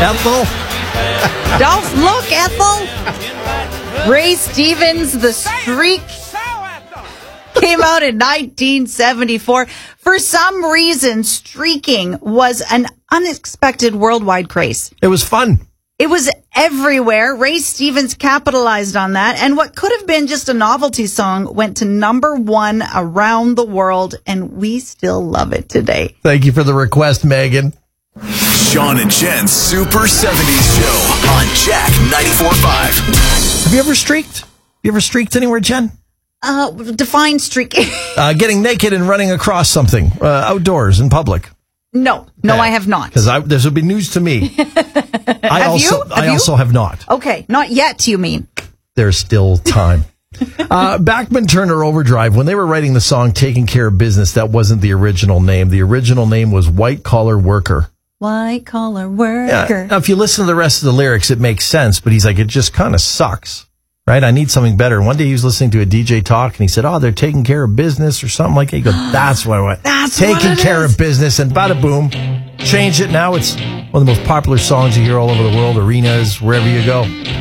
Ethel. Don't look, Ethel. Ray Stevens, The Streak, came out in 1974. For some reason, streaking was an unexpected worldwide craze. It was fun. It was everywhere. Ray Stevens capitalized on that, and what could have been just a novelty song went to #1 around the world, and we still love it today. Thank you for the request, Megan. Sean and Jen's Super 70s Show on Jack 94.5. Have you ever streaked? You ever streaked anywhere, Jen? Define streaking. Getting naked and running across something outdoors in public. No, I have not. Because this would be news to me. I also have not. Okay, not yet, you mean? There's still time. Bachman Turner Overdrive, when they were writing the song Taking Care of Business, that wasn't the original name. The original name was White Collar Worker. White Collar Worker. Yeah. Now, if you listen to the rest of the lyrics, it makes sense, but he's like, it just kind of sucks. Right? I need something better. And one day he was listening to a DJ talk and he said, they're taking care of business or something like that. He goes, that's what I want. That's taking care of business. And bada boom, change it. Now it's one of the most popular songs you hear all over the world, arenas, wherever you go.